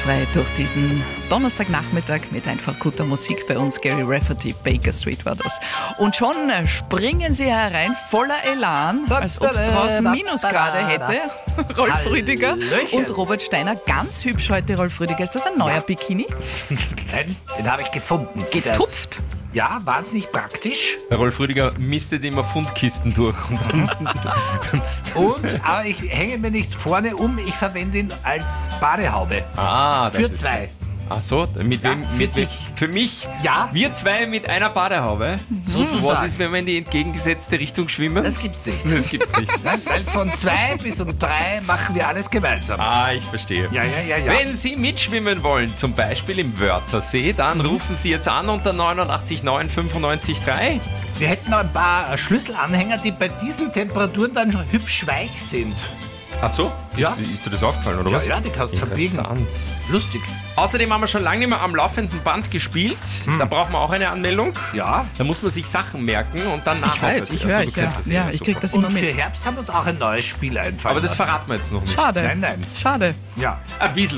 frei durch diesen Donnerstagnachmittag mit einfach guter Musik bei uns. Gary Rafferty, Baker Street war das. Und schon springen sie herein, voller Elan, als ob es draußen Minusgrade hätte. Rolf Rüdiger und Robert Steiner. Ganz hübsch heute, Rolf Rüdiger. Ist das ein neuer Bikini? Nein, den habe ich gefunden. Getupft? Ja, wahnsinnig praktisch. Der Rolf Rüdiger mistet immer Fundkisten durch. Aber ich hänge mir nicht vorne um, ich verwende ihn als Badehaube. Ah, das Für ist zwei. Ach so, mit Ja, wem? für Mit dich. Für mich? Ja. Wir zwei mit einer Badehaube? Sozusagen. Was ist, wenn wir in die entgegengesetzte Richtung schwimmen? Das gibt's nicht. Das gibt's nicht. Nein, weil von 2 bis um 3 machen wir alles gemeinsam. Ah, ich verstehe. Ja. Wenn Sie mitschwimmen wollen, zum Beispiel im Wörthersee, dann rufen Sie jetzt an unter 89 9 95 3. Wir hätten noch ein paar Schlüsselanhänger, die bei diesen Temperaturen dann hübsch weich sind. Ach so? Ja. Ist dir das aufgefallen, oder was? Ja, die kannst du verbiegen. Interessant. Lustig. Außerdem haben wir schon lange nicht mehr am laufenden Band gespielt. Da braucht man auch eine Anmeldung. Ja. Da muss man sich Sachen merken und dann Ich nacharbeiten. weiß, ich Also, höre, du kennst das eh, ich super. krieg das Und immer für mit. Herbst haben wir uns auch ein neues Spiel einfallen Aber das lassen. verraten wir jetzt noch nicht. Schade. Nein. Schade. Ja. Ein bisschen.